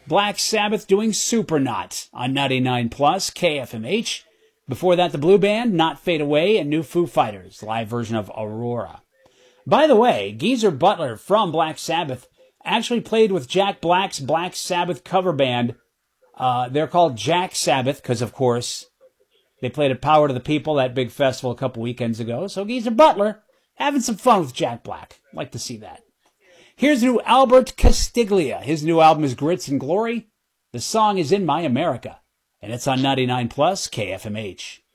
Black Sabbath doing Supernaut on 99 Plus KFMH. Before that, the Blue Band, Not Fade Away, and new Foo Fighters, live version of Aurora. By the way, Geezer Butler from Black Sabbath actually played with Jack Black's Black Sabbath cover band. They're called Jack Sabbath because, of course, they played at Power to the People, that big festival a couple weekends ago. So Geezer Butler having some fun with Jack Black. Like to see that. Here's new Albert Castiglia. His new album is Grits and Glory. The song is In My America, and it's on 99 Plus KFMH.